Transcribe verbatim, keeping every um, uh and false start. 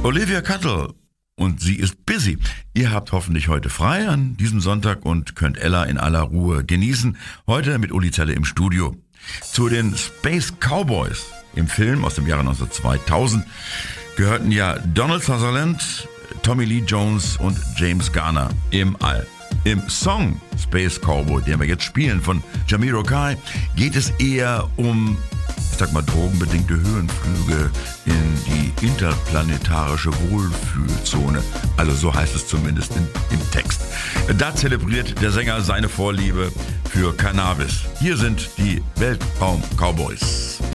Olivia Cuttle. Und sie ist busy. Ihr habt hoffentlich heute frei an diesem Sonntag und könnt Ella in aller Ruhe genießen. Heute mit Uli Zelle im Studio. Zu den Space Cowboys im Film aus dem Jahre neunzehnhundertzweitausend gehörten ja Donald Sutherland, Tommy Lee Jones und James Garner im All. Im Song Space Cowboy, den wir jetzt spielen, von Jamiroquai Kai, geht es eher um, ich sag mal, drogenbedingte Höhenflüge in die interplanetarische Wohlfühlzone. Also so heißt es zumindest in, im Text. Da zelebriert der Sänger seine Vorliebe für Cannabis. Hier sind die Weltraum-Cowboys.